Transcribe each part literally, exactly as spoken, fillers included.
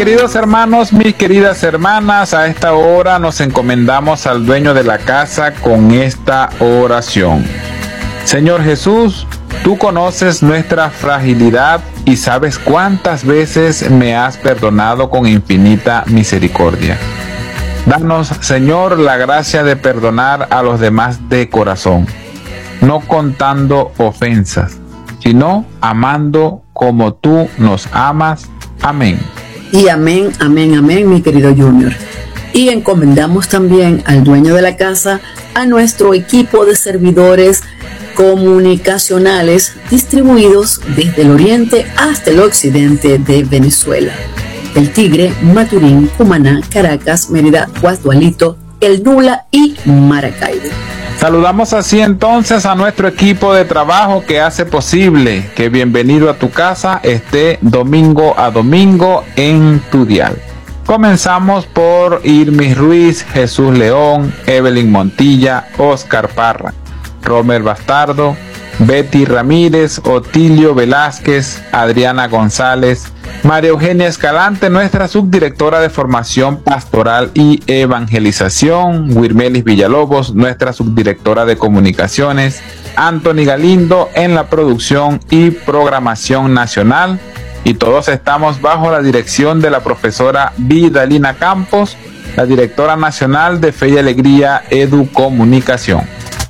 queridos hermanos, mis queridas hermanas, a esta hora nos encomendamos al dueño de la casa con esta oración. Señor Jesús, tú conoces nuestra fragilidad y sabes cuántas veces me has perdonado con infinita misericordia. Danos, Señor, la gracia de perdonar a los demás de corazón, no contando ofensas, sino amando como tú nos amas. Amén. Y amén, amén, amén, mi querido Junior. Y encomendamos también al dueño de la casa, a nuestro equipo de servidores comunicacionales distribuidos desde el oriente hasta el occidente de Venezuela: El Tigre, Maturín, Cumaná, Caracas, Mérida, Guasdualito, El Nula y Maracaibo. Saludamos así entonces a nuestro equipo de trabajo que hace posible que Bienvenido a tu Casa esté domingo a domingo en tu dial. Comenzamos por Irmis Ruiz, Jesús León, Evelyn Montilla, Oscar Parra, Romer Bastardo, Betty Ramírez, Otilio Velázquez, Adriana González, María Eugenia Escalante, nuestra subdirectora de Formación Pastoral y Evangelización, Wirmelis Villalobos, nuestra subdirectora de Comunicaciones, Anthony Galindo en la producción y programación nacional, y todos estamos bajo la dirección de la profesora Vidalina Campos, la directora nacional de Fe y Alegría Educomunicación.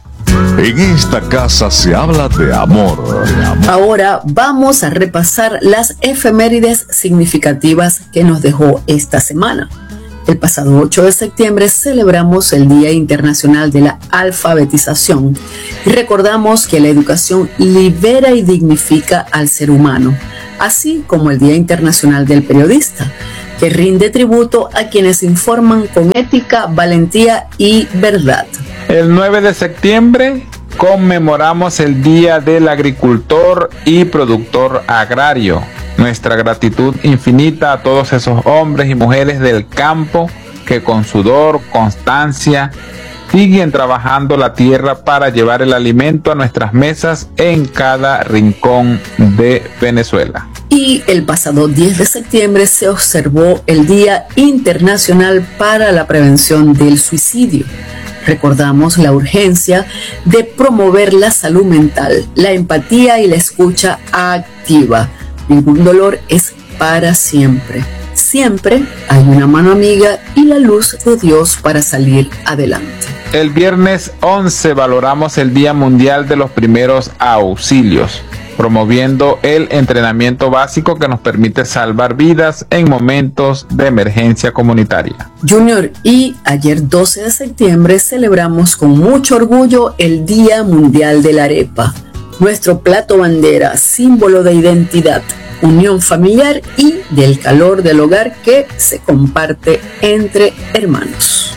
En esta casa se habla de amor. Ahora vamos a repasar las efemérides significativas que nos dejó esta semana. El pasado ocho de septiembre celebramos el Día Internacional de la Alfabetización y recordamos que la educación libera y dignifica al ser humano, así como el Día Internacional del Periodista, que rinde tributo a quienes informan con ética, valentía y verdad. El nueve de septiembre conmemoramos el Día del Agricultor y Productor Agrario. Nuestra gratitud infinita a todos esos hombres y mujeres del campo que con sudor, constancia, siguen trabajando la tierra para llevar el alimento a nuestras mesas en cada rincón de Venezuela. Y el pasado diez de septiembre se observó el Día Internacional para la Prevención del Suicidio. Recordamos la urgencia de promover la salud mental, la empatía y la escucha activa. Ningún dolor es para siempre. Siempre hay una mano amiga y la luz de Dios para salir adelante. El viernes once valoramos el Día Mundial de los Primeros Auxilios, promoviendo el entrenamiento básico que nos permite salvar vidas en momentos de emergencia comunitaria. Junior, y ayer doce de septiembre celebramos con mucho orgullo el Día Mundial de la Arepa, nuestro plato bandera, símbolo de identidad, unión familiar y del calor del hogar que se comparte entre hermanos.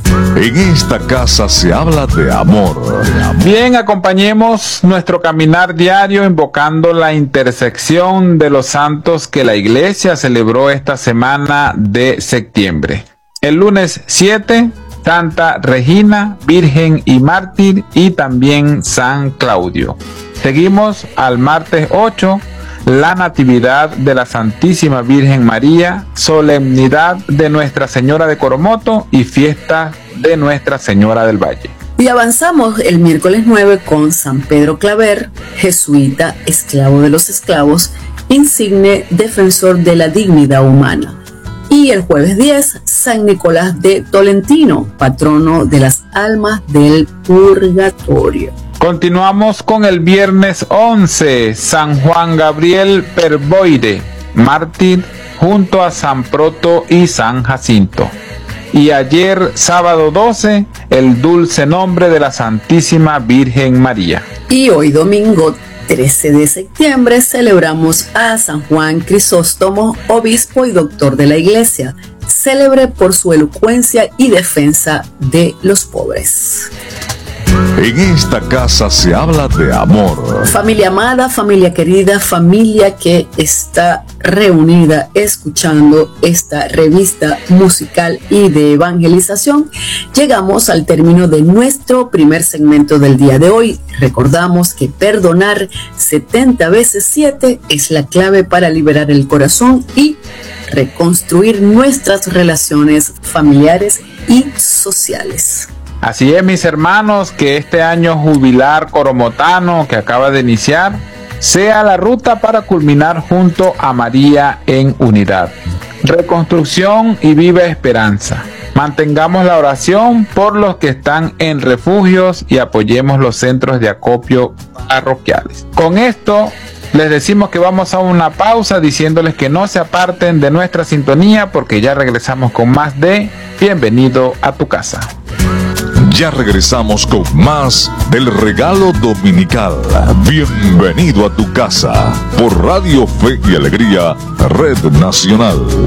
En esta casa se habla de amor. Bien, acompañemos nuestro caminar diario invocando la intersección de los santos que la Iglesia celebró esta semana de septiembre. El lunes siete, Santa Regina, Virgen y Mártir, y también San Claudio. Seguimos al martes ocho, la Natividad de la Santísima Virgen María, solemnidad de Nuestra Señora de Coromoto y fiesta de Nuestra Señora del Valle. Y avanzamos el miércoles nueve con San Pedro Claver, jesuita, esclavo de los esclavos, insigne defensor de la dignidad humana. Y el jueves diez, San Nicolás de Tolentino, patrono de las almas del purgatorio. Continuamos con el viernes once, San Juan Gabriel Perboide, mártir, junto a San Proto y San Jacinto. Y ayer, sábado doce, el dulce nombre de la Santísima Virgen María. Y hoy domingo trece de septiembre celebramos a San Juan Crisóstomo, obispo y doctor de la Iglesia, célebre por su elocuencia y defensa de los pobres. En esta casa se habla de amor. Familia amada, familia querida, familia que está reunida escuchando esta revista musical y de evangelización, llegamos al término de nuestro primer segmento del día de hoy. Recordamos que perdonar setenta veces siete es la clave para liberar el corazón y reconstruir nuestras relaciones familiares y sociales. Así es, mis hermanos, que este año jubilar coromotano que acaba de iniciar sea la ruta para culminar junto a María en unidad, reconstrucción y viva esperanza. Mantengamos la oración por los que están en refugios y apoyemos los centros de acopio parroquiales. Con esto les decimos que vamos a una pausa, diciéndoles que no se aparten de nuestra sintonía, porque ya regresamos con más de Bienvenido a tu casa. Ya regresamos con más del regalo dominical. Bienvenido a tu casa por Radio Fe y Alegría, Red Nacional.